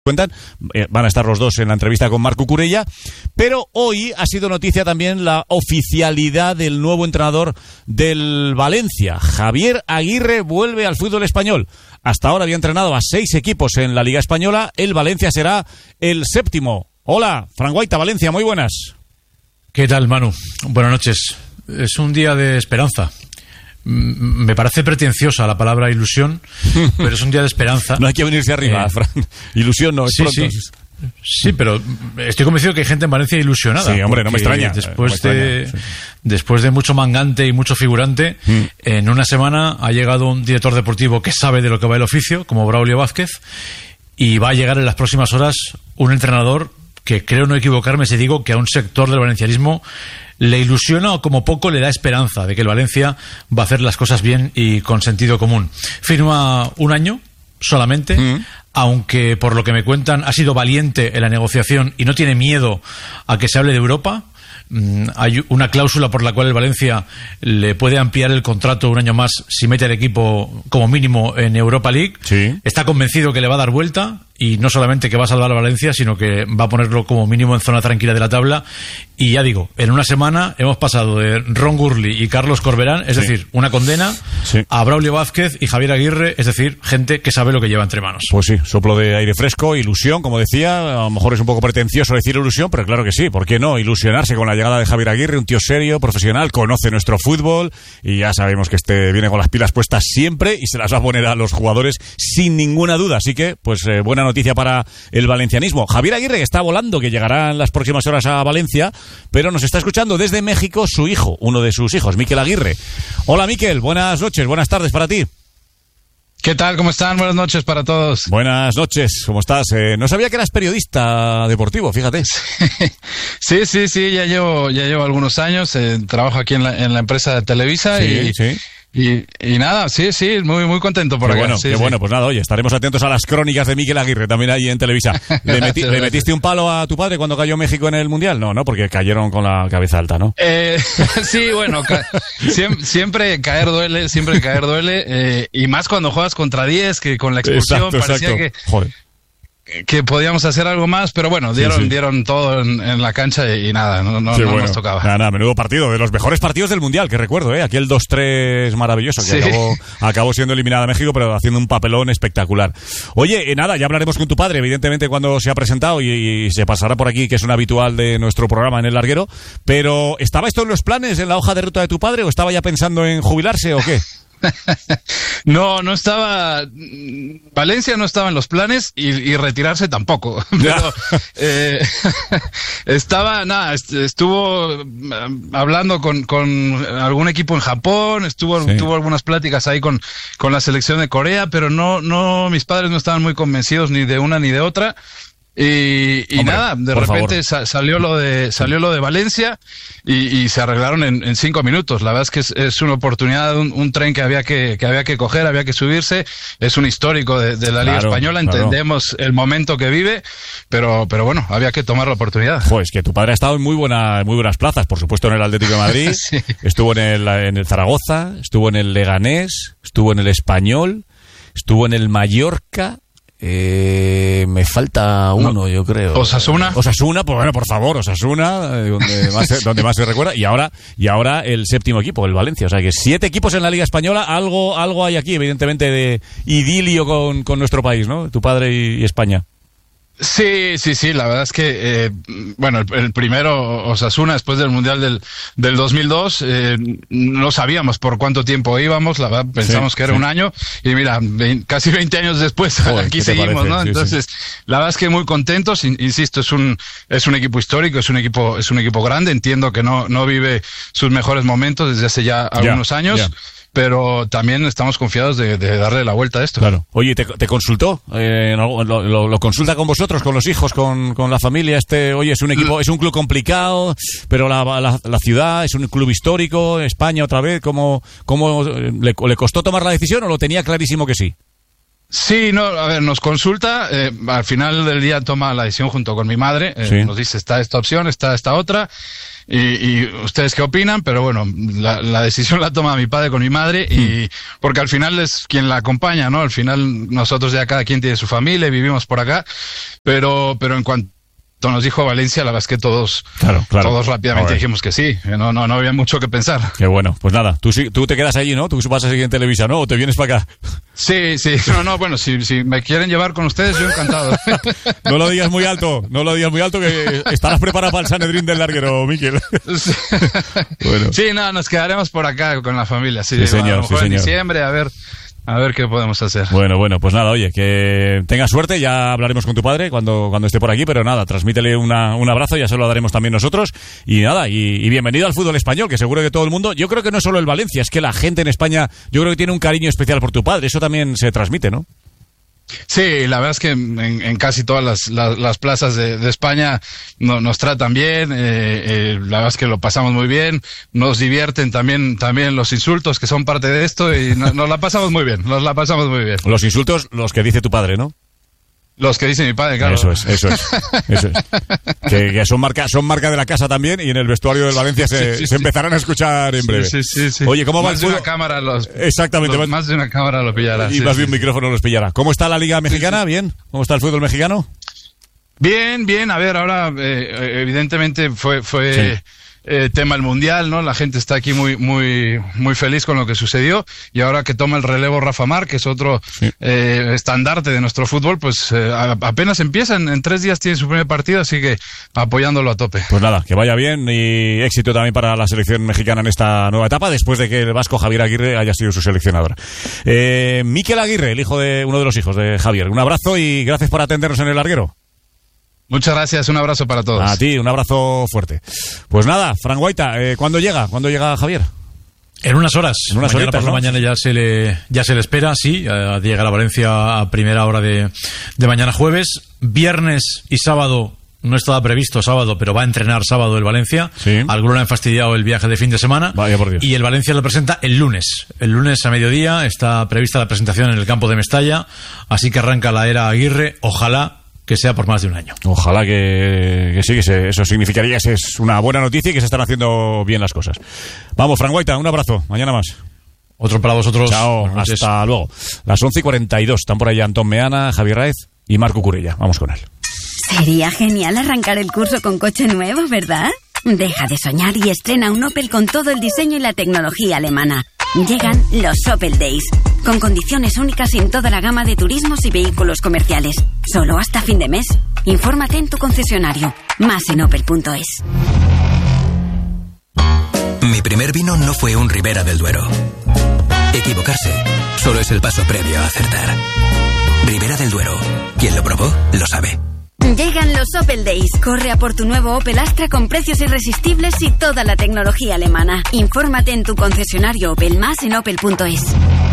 cuentan, van a estar los dos en la entrevista con Marc Cucurella, pero hoy ha sido noticia también la oficialidad del nuevo entrenador del Valencia. Javier Aguirre vuelve al fútbol español. Hasta ahora había entrenado a 6 equipos en la Liga Española, el Valencia será el 7º. Hola, Fran Guaita, Valencia, muy buenas. ¿Qué tal, Manu? Buenas noches. Es un día de esperanza. Me parece pretenciosa la palabra ilusión, pero es un día de esperanza. No hay que venirse arriba, Fran. Ilusión no, es sí, pronto. Sí, pero estoy convencido que hay gente en Valencia ilusionada. Sí, hombre, no me extraña. Después de mucho mangante y mucho figurante, en una semana ha llegado un director deportivo que sabe de lo que va el oficio, como Braulio Vázquez, y va a llegar en las próximas horas un entrenador que, creo no equivocarme si digo que a un sector del valencianismo le ilusiona o como poco le da esperanza de que el Valencia va a hacer las cosas bien y con sentido común. Firma un año solamente, aunque por lo que me cuentan ha sido valiente en la negociación y no tiene miedo a que se hable de Europa. Hay una cláusula por la cual el Valencia le puede ampliar el contrato un año más si mete al equipo como mínimo en Europa League. Sí. Está convencido que le va a dar vuelta y no solamente que va a salvar a Valencia, sino que va a ponerlo como mínimo en zona tranquila de la tabla. Y ya digo, en una semana hemos pasado de Ron Gurley y Carlos Corberán, es decir, una condena, a Braulio Vázquez y Javier Aguirre, es decir, gente que sabe lo que lleva entre manos. Pues sí, soplo de aire fresco, ilusión, como decía. A lo mejor es un poco pretencioso decir ilusión, pero claro que sí, ¿por qué no? Ilusionarse con la llegada de Javier Aguirre, un tío serio, profesional, conoce nuestro fútbol y ya sabemos que viene con las pilas puestas siempre y se las va a poner a los jugadores sin ninguna duda. Así que, pues buena noticia para el valencianismo. Javier Aguirre, que está volando, que llegará en las próximas horas a Valencia, pero nos está escuchando desde México su hijo, uno de sus hijos, Mikel Aguirre. Hola, Mikel, buenas noches, buenas tardes para ti. ¿Qué tal? ¿Cómo están? Buenas noches para todos. Buenas noches, ¿cómo estás? No sabía que eras periodista deportivo, fíjate. Sí, ya llevo algunos años, trabajo aquí en la empresa de Televisa y nada, sí, muy contento por acá. Qué bueno, pues nada, oye, estaremos atentos a las crónicas de Mikel Aguirre, también ahí en Televisa. ¿Le metiste un palo a tu padre cuando cayó México en el Mundial? No, porque cayeron con la cabeza alta, ¿no? Sí, bueno, siempre caer duele, y más cuando juegas contra 10, que con la expulsión parecía que podíamos hacer algo más, pero bueno, dieron todo en la cancha y nada, no nos tocaba. Nada, menudo partido, de los mejores partidos del Mundial, que recuerdo, aquel 2-3 maravilloso, que acabó siendo eliminada México, pero haciendo un papelón espectacular. Oye, nada, ya hablaremos con tu padre, evidentemente, cuando se ha presentado y se pasará por aquí, que es un habitual de nuestro programa en El Larguero, pero ¿estaba esto en los planes, en la hoja de ruta de tu padre, o estaba ya pensando en jubilarse o qué? No estaba. Valencia no estaba en los planes y retirarse tampoco. Pero estuvo hablando con algún equipo en Japón, tuvo algunas pláticas ahí con la selección de Corea, pero no, mis padres no estaban muy convencidos ni de una ni de otra. Y hombre, nada, de repente salió lo de Valencia y se arreglaron en 5 minutos. La verdad es que es una oportunidad, un tren que había que coger, había que subirse. Es un histórico de la Liga Española, entendemos el momento que vive, pero bueno, había que tomar la oportunidad. Pues que tu padre ha estado en muy buenas plazas, por supuesto en el Atlético de Madrid, estuvo en el Zaragoza, estuvo en el Leganés, estuvo en el Español, estuvo en el Mallorca. Me falta uno, yo creo. Osasuna, pues bueno, por favor, Osasuna, donde más se recuerda. Y ahora el 7º equipo, el Valencia. O sea que 7 equipos en la Liga Española. Algo hay aquí, evidentemente, de idilio con nuestro país, ¿no? Tu padre y España. Sí, la verdad es que, el primero, Osasuna, después del Mundial del 2002, no sabíamos por cuánto tiempo íbamos, la verdad pensamos que era un año, y mira, casi 20 años después, aquí seguimos, ¿no? Entonces, la verdad es que muy contentos, insisto, es un equipo histórico, es un equipo grande, entiendo que no vive sus mejores momentos desde hace ya algunos años. Pero también estamos confiados de darle la vuelta a esto. Claro. Oye, ¿te consultó? ¿Lo consulta con vosotros, con los hijos, con la familia? Oye, es un equipo, es un club complicado, pero la ciudad es un club histórico, España otra vez. ¿Cómo le costó tomar la decisión o lo tenía clarísimo que sí? Sí, nos consulta, al final del día toma la decisión junto con mi madre, nos dice está esta opción, está esta otra. y ustedes qué opinan, pero bueno, la decisión la toma mi padre con mi madre, y porque al final es quien la acompaña, ¿no? Al final nosotros ya cada quien tiene su familia y vivimos por acá, pero en cuanto nos dijo Valencia, la verdad es que todos rápidamente dijimos que sí, no había mucho que pensar. Qué bueno, pues nada, tú te quedas allí, ¿no? Tú vas a seguir en Televisa, ¿no? ¿O te vienes para acá? Sí, bueno, si me quieren llevar con ustedes, yo encantado. No lo digas muy alto, que estarás preparado para el Sanedrín del Larguero, Miquel. Sí, bueno. Sí, nos quedaremos por acá con la familia, sí señor, a lo mejor en diciembre, a ver qué podemos hacer. Bueno, pues nada, oye, que tengas suerte, ya hablaremos con tu padre cuando esté por aquí, pero nada, transmítele un abrazo, ya se lo daremos también nosotros, y nada, y bienvenido al fútbol español, que seguro que todo el mundo, yo creo que no solo el Valencia, es que la gente en España, yo creo que tiene un cariño especial por tu padre, eso también se transmite, ¿no? Sí, la verdad es que en casi todas las plazas de España nos tratan bien, la verdad es que lo pasamos muy bien, nos divierten también los insultos que son parte de esto, y nos la pasamos muy bien, Los insultos, los que dice tu padre, ¿no? Los que dice mi padre, claro. Eso es. Que son marca de la casa también, y en el vestuario del Valencia se empezarán a escuchar en breve. Sí. Oye, ¿cómo va el fútbol? Más de una cámara Exactamente. Más de una cámara lo pillará. Y más de un micrófono los pillará. ¿Cómo está la Liga Mexicana? ¿Bien? ¿Cómo está el fútbol mexicano? Bien. A ver, ahora evidentemente fue tema el Mundial, ¿no? La gente está aquí muy feliz con lo que sucedió, y ahora que toma el relevo Rafa Mar, que es otro estandarte de nuestro fútbol, pues apenas empiezan, en 3 días tiene su primer partido, así que apoyándolo a tope. Pues nada, que vaya bien, y éxito también para la selección mexicana en esta nueva etapa, después de que el vasco Javier Aguirre haya sido su seleccionador. Miquel Aguirre, el hijo de uno de los hijos de Javier, un abrazo y gracias por atendernos en el Larguero. Muchas gracias, un abrazo para todos. A ti, un abrazo fuerte. Pues nada, Fran Guaita, ¿cuándo llega Javier? En unas horas. Mañana por la mañana ya se le espera, sí. Llegará a Valencia a primera hora de mañana jueves. Viernes y sábado, no estaba previsto sábado, pero va a entrenar sábado el Valencia. Sí. Alguno le han fastidiado el viaje de fin de semana. Vaya por Dios. Y el Valencia lo presenta el lunes. El lunes a mediodía está prevista la presentación en el campo de Mestalla. Así que arranca la era Aguirre. Ojalá que sea por más de un año. Ojalá que sí, eso significaría que es una buena noticia y que se están haciendo bien las cosas. Vamos, Fran Guaita, un abrazo. Mañana más. Otro para vosotros. Chao, hasta luego. Las 11:42. Están por allá Antón Meana, Javier Raez y Marco Curella. Vamos con él. Sería genial arrancar el curso con coche nuevo, ¿verdad? Deja de soñar y estrena un Opel con todo el diseño y la tecnología alemana. Llegan los Opel Days, con condiciones únicas en toda la gama de turismos y vehículos comerciales. Solo hasta fin de mes. Infórmate en tu concesionario. Más en opel.es. Mi primer vino no fue un Ribera del Duero. Equivocarse solo es el paso previo a acertar. Ribera del Duero. Quien lo probó, lo sabe. Llegan los Opel Days. Corre a por tu nuevo Opel Astra con precios irresistibles y toda la tecnología alemana. Infórmate en tu concesionario Opel, más en opel.es.